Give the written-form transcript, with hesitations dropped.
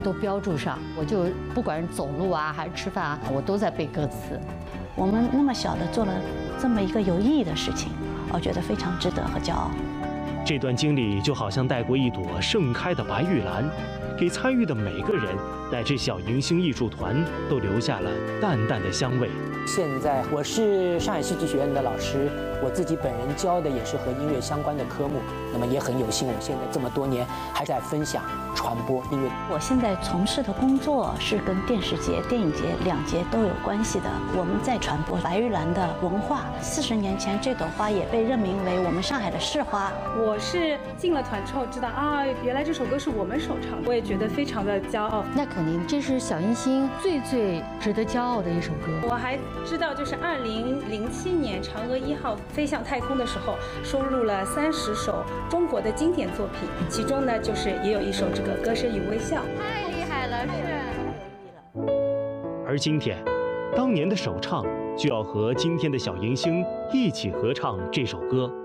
都标注上。我就不管是走路啊还是吃饭啊，我都在背歌词。 我们那么小的做了这么一个有意义的事情，我觉得非常值得和骄傲。 这段经历就好像带过一朵盛开的白玉兰，给参与的每个人乃至小迎星艺术团都留下了淡淡的香味。 现在我是上海戏剧学院的老师，我自己本人教的也是和音乐相关的科目，那么也很有幸，我现在这么多年还在分享传播音乐。 我现在从事的工作是跟电视节、电影节两节都有关系的，我们在传播白玉兰的文化。40年前，这朵花也被任命为我们上海的市花。 我是进了团之后知道啊，原来这首歌是我们首唱，我也觉得非常的骄傲。 那肯定，这是小迎星最值得骄傲的一首歌。 我还知道，就是2007年嫦娥1号飞向太空的时候，收录了30首中国的经典作品，其中呢，就是也有一首这个《歌声与微笑》。 太厉害了，是。 而今天，当年的首唱就要和今天的小迎星一起合唱这首歌。